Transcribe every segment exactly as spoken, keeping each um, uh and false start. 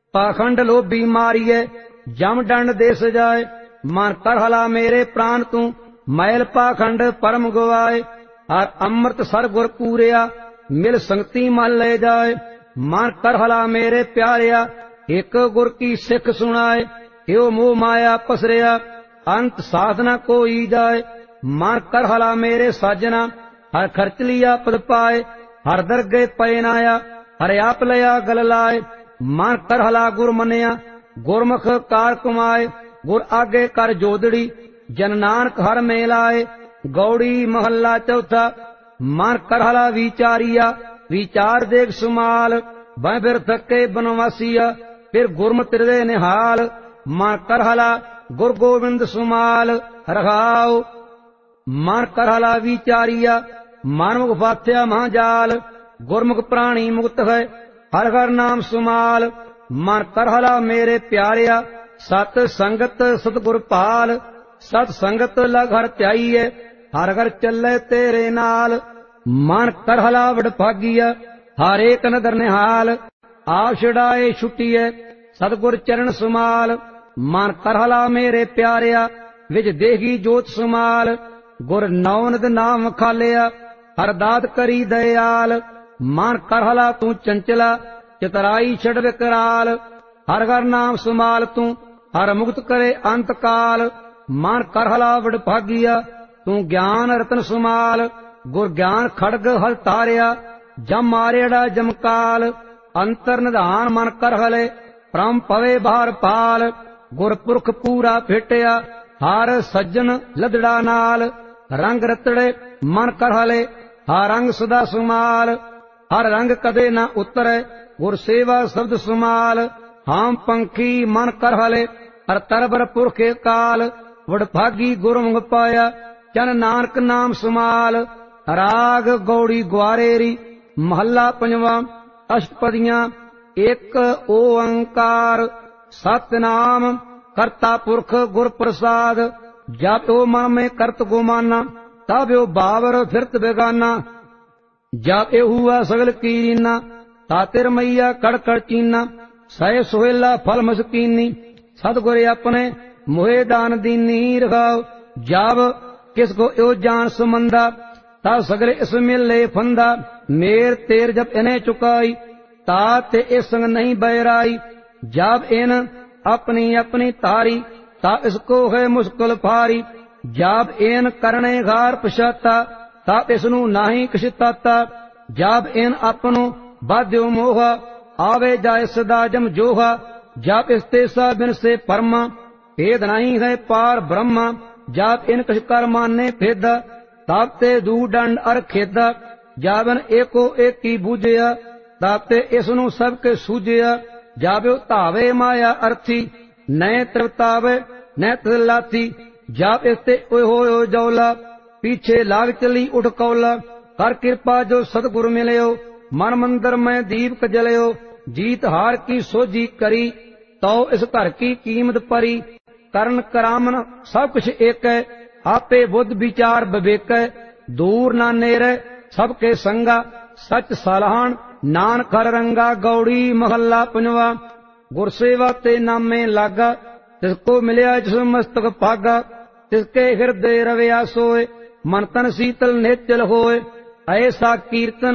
पाखंड लोभी मारिए जम दंड दे सजाए। मन कर हला मेरे प्राण तू मैल पाखंड परम गवाए। हर अमृत सर गुर पूरिया मिल संगति मन ले जाए। मन कर हला मेरे प्यारिया एक गुर की सिख सुनाए। यो मोह माया पसरिया अंत साधना कोई जाए। मन कर हला मेरे साजना हर खर्च लिया पद पाए। हर दरगे पय नाया हर आप लया गल लाए। मन कर हला गुर मनिया गुरमुख कार कुमाए। गुर आगे कर जोदड़ी जन नानक हर में लाए। गौड़ी महला चौथा। मन कर हला विचारिया विचार देख सुमाल। वह फिर थके बनवासिया फिर गुरमत हृदय निहाल। मन कर हला गुर गोविंद सुमाल रघाओ। मन कर हला विचारिया मनमुख फाथ्या महाजाल। गुरमुख प्राणी मुक्त है हर हर नाम सुमाल। मन कर हला मेरे प्यारिया सत संगत सतगुर पाल। सत संगत लग हर त्याईए हर घर चले तेरे नाल। मन कर हला वडभागिया हर एक नदर निहाल। आप छुड़ाए छुट्टीए सतगुर चरण सुमाल। मन कर हला मेरे प्यारिया विच देगी जोत सुमाल। गुर नौनद नाम खालिया हर दात करी दयाल। मन कर हला तू चंचला चितराई छड़ विकराल। हर हर नाम सुमाल तू हर मुक्त करे अंत काल। मन कर हला वडभागिया तू ज्ञान रतन सुमाल। गुर ज्ञान खड़ग हल तारिया जम मारेड़ा जमकाल। अंतर निधान मन कर हले परम पवे बाहर पाल। गुर पुरख पूरा फिटिया हर सज्जन लदड़ा नाल। रंग रतड़े मन कर हले हर रंग सदा सुमाल। हर रंग कदे न उतरे गुर सेवा शब्द सुमाल। हम पंखी मन कर हले हर तरबर पुरखे काल। वडभागी गुरमुख पाया चन नानक नाम सुमाल। राग गौड़ी ग्वारेरी महला पंजवा। अष्टपदियां एक ओंकार सतनाम करता पुरख गुर प्रसाद। जब ओ मन में करत गुमाना तब यो बावर फिरत बेगाना। जब ए हुआ सगल कीरीना तातिर मैया कड़ कड़ चीना। सह सोहेला फल मसकीनी सतगुर अपने मोहे दान दीनी रखाओ। जब किसको यो जान सुमंदा तब सगले इस मिले फंदा। मेर तेर जब इन्हें चुकाई तात इस संग नहीं बैराई। जब इन अपनी अपनी तारी ता इसको है मुश्किल फारी। जब इन करने घार पछाता तब इसनु नाही कछताता। जब इन अपनो बाध्यो मोहा आवे जाए सदा जम जोहा। जब इसते सा बिन से परमा भेद नहीं है पार ब्रह्मा। जब इन कछ कर माने भेदा तब ते दू दंड अर खेदा। जब इन एको एक की बूझया तब ते इसनु सबके सूझया। जाबो धावे माया अर्थी नए त्रिवतावे न त्रिलाथी। जब इसते होयो जौला पीछे लाग चली उठ कौला। कर कृपा जो सतगुर मिलयो मन मंदिर में दीपक जलयो। जीत हार की सोझी करी तो इस घर की कीमत परी। करन करामन सब कुछ एक है आपे बुद्ध विचार विवेक। दूर ना नेरे सबके संगा सच सलाहन नानक हर रंगा। गौड़ी महला पंजवा। गुरसेवा ते नामे लागा तिसको मिलिया जिस मस्तक भागा। तिसके हृदय रविया सोए मन तन शीतल नेचल होए। ऐसा कीर्तन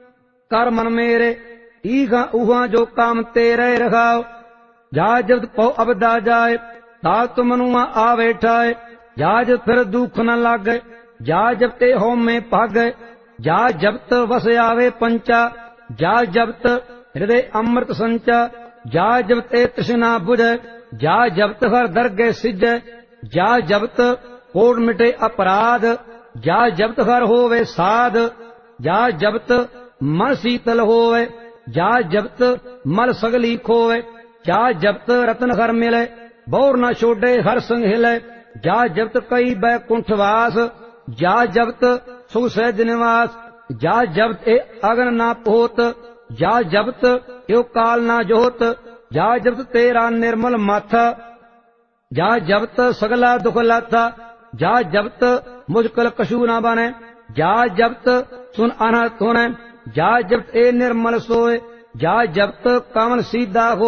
कर मन मेरे ईगा उहा जो काम तेरे रखाओ। जा जब पौ अबदा जाए ता तुम मनुआ आ बैठाए। जा जब फिर दुख न लागे जा जब ते हो में भागे। जा जबत वस आवे पंचा जा जबत हृदय अमृत संचा। जा जबत तृष्णा बुझे जा जबत हर दरगे सिजे। जा जबत कोट मिटे अपराध जा जबत हर होवे साध। जा जबत मन शीतल होवे जा जबत मल सगली खोवे। जा जबत रतन हर मिले बौर न छोड़े हर संग हिले। जा जबत कई बैकुंठवास जा जबत सुख सहज निवास। जा जबत ए अगन ना पोत जा जबत यो काल ना जोत। जा जबत तेरा निर्मल माथा जा जबत सगला दुख लाथा। जा जबत मुश्किल कशु ना बने जा जबत सुन अनहत होने। जा जबत ए निर्मल सोए जा जबत कमल सीधा हो।